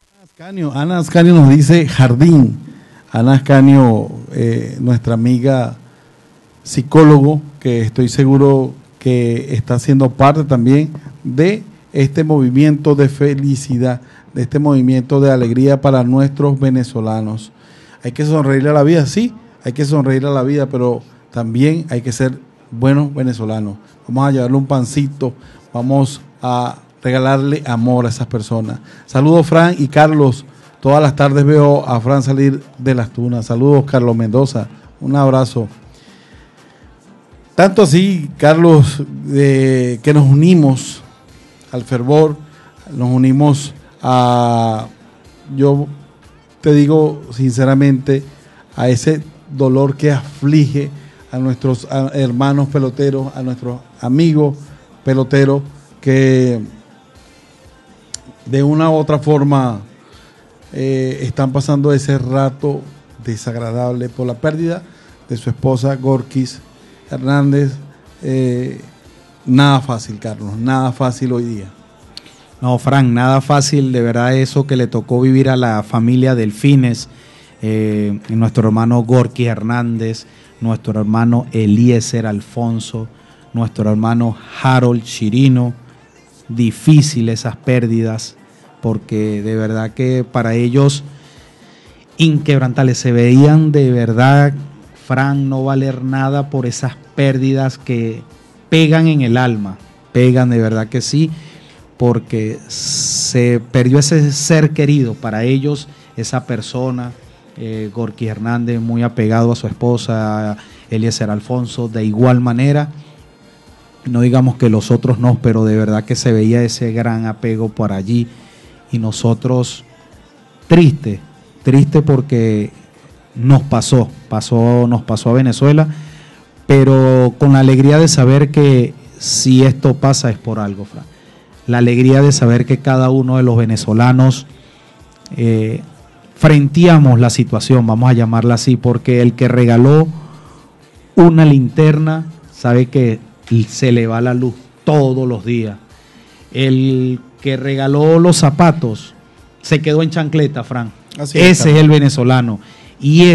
Ana Ascanio nos dice jardín. Ana Ascanio, nuestra amiga psicólogo, que estoy seguro que está siendo parte también de este movimiento de felicidad, de este movimiento de alegría para nuestros venezolanos. Hay que sonreírle a la vida, sí, hay que sonreírle a la vida, pero también hay que ser buenos venezolanos. Vamos a llevarle un pancito, vamos a regalarle amor a esas personas. Saludos, Fran y Carlos. Todas las tardes veo a Fran salir de las tunas. Saludos, Carlos Mendoza. Un abrazo. Tanto así, Carlos, que nos unimos al fervor, nos unimos a, yo te digo sinceramente, a ese dolor que aflige a nuestros hermanos peloteros, a nuestros amigos peloteros que de una u otra forma están pasando ese rato desagradable por la pérdida de su esposa Gorkis Hernández. Nada fácil, Carlos, nada fácil hoy día. No, Fran, nada fácil, de verdad, eso que le tocó vivir a la familia Delfines, nuestro hermano Gorkis Hernández, nuestro hermano Eliezer Alfonso, nuestro hermano Harold Chirino. Difícil esas pérdidas, porque de verdad que para ellos inquebrantables, se veían de verdad, Fran, no valer nada por esas pérdidas que pegan en el alma, pegan de verdad que sí, porque se perdió ese ser querido para ellos, esa persona, Gorkis Hernández, muy apegado a su esposa, Eliezer Alfonso, de igual manera. No digamos que los otros no, pero de verdad que se veía ese gran apego por allí. Y nosotros, triste porque nos pasó a Venezuela, pero con la alegría de saber que si esto pasa es por algo, Fran. La alegría de saber que cada uno de los venezolanos frenteamos la situación, vamos a llamarla así, porque el que regaló una linterna sabe que se le va la luz todos los días. El que regaló los zapatos se quedó en chancleta, Fran. Ese es el venezolano. Y